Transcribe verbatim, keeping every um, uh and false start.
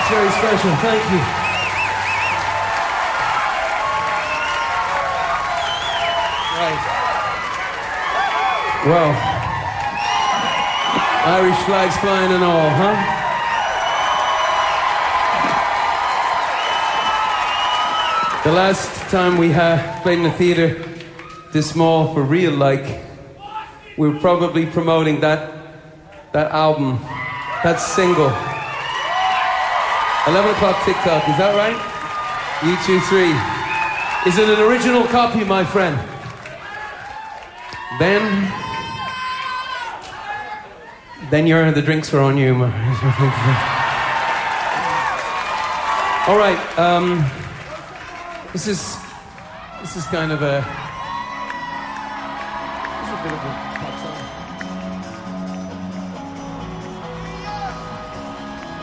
That's very special. Thank you. Right. Well, Irish flags flying and all, huh? The last time we uh, played in a theatre this small for real, like, we were probably promoting that that album, that single. eleven o'clock TikTok, is that right? U two three. Is it an original copy, my friend? Then, then you're, the drinks are on you. All right, um, this is, this is kind of a, this is a bit of a